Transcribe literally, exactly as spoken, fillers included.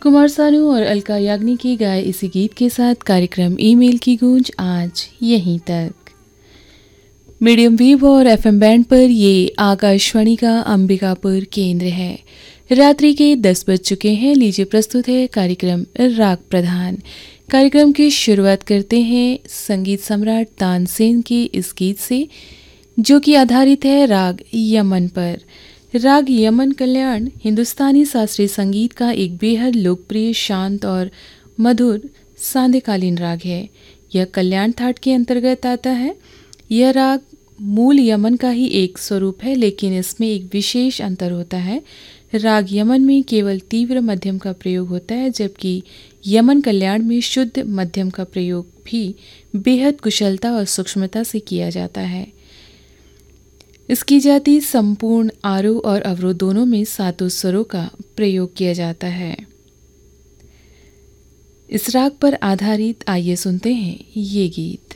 कुमार सानू और अलका याग्निक की गाए इसी गीत के साथ कार्यक्रम ईमेल की गूंज आज यहीं तक। मीडियम वेव और एफएम बैंड पर ये आकाशवाणी का अंबिकापुर केंद्र है। रात्रि के दस बज चुके हैं। लीजिए प्रस्तुत है कार्यक्रम राग प्रधान। कार्यक्रम की शुरुआत करते हैं संगीत सम्राट तानसेन के इस गीत से, जो कि आधारित है राग यमन पर। राग यमन कल्याण हिंदुस्तानी शास्त्रीय संगीत का एक बेहद लोकप्रिय, शांत और मधुर सांध्यकालीन राग है। यह कल्याण थाट के अंतर्गत आता है। यह राग मूल यमन का ही एक स्वरूप है, लेकिन इसमें एक विशेष अंतर होता है। राग यमन में केवल तीव्र मध्यम का प्रयोग होता है, जबकि यमन कल्याण में शुद्ध मध्यम का प्रयोग भी बेहद कुशलता और सूक्ष्मता से किया जाता है। इसकी जाति संपूर्ण आरोह और अवरोह दोनों में सातों स्वरों का प्रयोग किया जाता है। इस राग पर आधारित आइए सुनते हैं ये गीत।